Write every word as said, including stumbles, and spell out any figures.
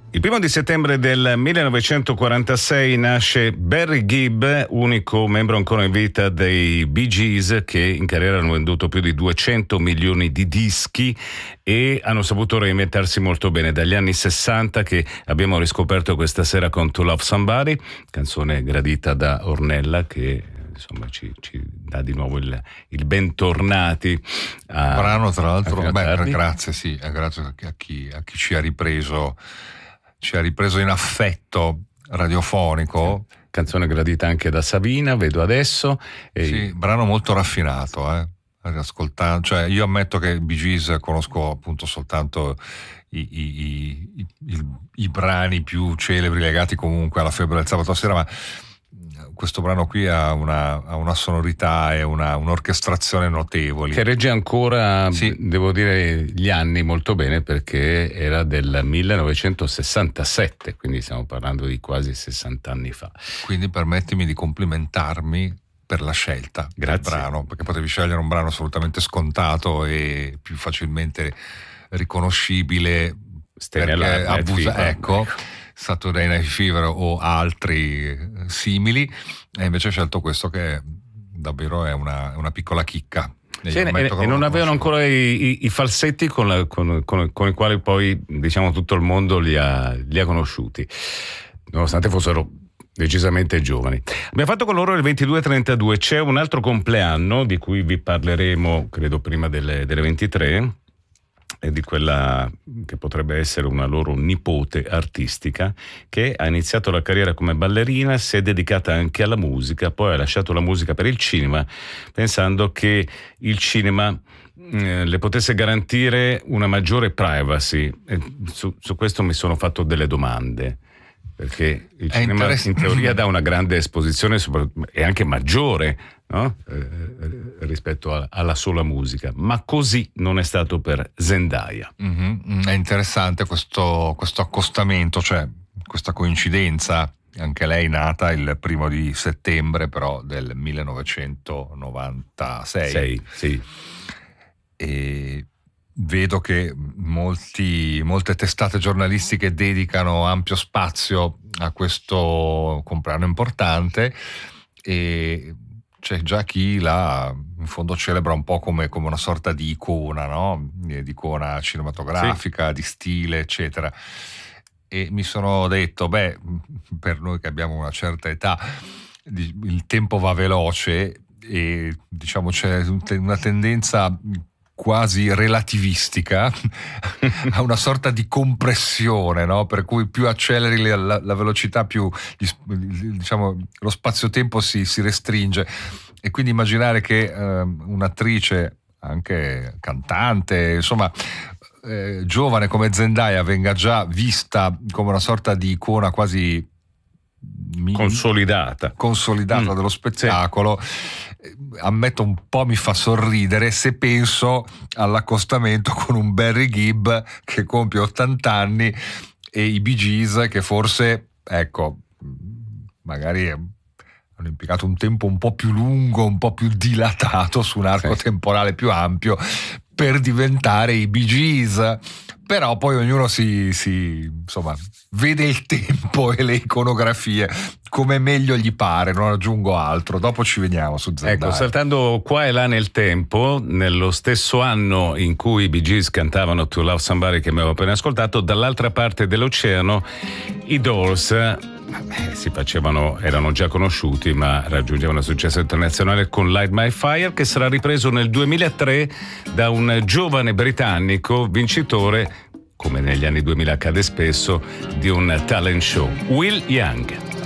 Il primo di settembre del millenovecentoquarantasei nasce Barry Gibb, unico membro ancora in vita dei Bee Gees, che in carriera hanno venduto più di duecento milioni di dischi e hanno saputo reinventarsi molto bene dagli anni sessanta, che abbiamo riscoperto questa sera con To Love Somebody, canzone gradita da Ornella, che insomma ci, ci dà di nuovo il, il bentornati a, brano tra l'altro. Beh, tardi. grazie sì, grazie a chi, a chi ci ha ripreso ci ha ripreso in affetto radiofonico. Sì. Canzone gradita anche da Savina, vedo adesso. E... Sì, brano molto raffinato, eh. Ascoltando, cioè io ammetto che Bee Gees conosco appunto soltanto i, i, i, i, i, i brani più celebri legati comunque alla febbre del sabato sera, ma questo brano qui ha una, ha una sonorità e una, un'orchestrazione notevoli. Che regge ancora, sì. Devo dire, gli anni molto bene, perché era del millenovecentosessantasette, quindi stiamo parlando di quasi sessanta anni fa. Quindi permettimi di complimentarmi per la scelta Grazie. del brano, perché potevi scegliere un brano assolutamente scontato e più facilmente riconoscibile, perché abusa, ecco, Saturday Night Fever o altri simili, e invece ho scelto questo che davvero è una, una piccola chicca. Sì, e, e non avevano ancora i, i, i falsetti con, la, con, con, con i quali poi diciamo tutto il mondo li ha, li ha conosciuti, nonostante fossero decisamente giovani. Abbiamo fatto con loro il ventidue trentadue. C'è un altro compleanno di cui vi parleremo credo prima delle, delle ventitré, e di quella che potrebbe essere una loro nipote artistica, che ha iniziato la carriera come ballerina, si è dedicata anche alla musica, poi ha lasciato la musica per il cinema, pensando che il cinema eh, le potesse garantire una maggiore privacy. E su, su questo mi sono fatto delle domande, perché il è cinema in teoria dà una grande esposizione e anche maggiore, no? eh, rispetto a, alla sola musica, ma così non è stato per Zendaya. Mm-hmm. È interessante questo, questo accostamento, cioè questa coincidenza. Anche lei nata il primo di settembre però del millenovecentonovantasei. Sei, sì. E vedo che molti, molte testate giornalistiche dedicano ampio spazio a questo compleanno importante, e c'è già chi la in fondo celebra un po' come, come una sorta di icona, no? Di icona cinematografica, sì, di stile, eccetera. E mi sono detto, beh, per noi che abbiamo una certa età, il tempo va veloce e diciamo c'è una tendenza quasi relativistica a una sorta di compressione, no? Per cui più acceleri la, la, la velocità, più diciamo lo spazio-tempo si, si restringe, e quindi immaginare che eh, un'attrice, anche cantante, insomma eh, giovane come Zendaya, venga già vista come una sorta di icona quasi consolidata consolidata mm. dello spettacolo, sì. Ammetto, un po' mi fa sorridere se penso all'accostamento con un Barry Gibb che compie ottanta anni e i Bee Gees che forse, ecco, magari hanno impiegato un tempo un po' più lungo, un po' più dilatato su un arco sì. temporale più ampio per diventare i Bee Gees. Però poi ognuno si, si insomma vede il tempo e le iconografie come meglio gli pare, non aggiungo altro. Dopo ci veniamo su Zendaya. Ecco, saltando qua e là nel tempo, nello stesso anno in cui i Bee Gees cantavano To Love Somebody, che abbiamo appena ascoltato, dall'altra parte dell'oceano i Doors eh, si facevano, erano già conosciuti, ma raggiungevano successo internazionale con Light My Fire, che sarà ripreso nel duemilatré da un giovane britannico vincitore, come negli anni duemila accade spesso, di un talent show, Will Young.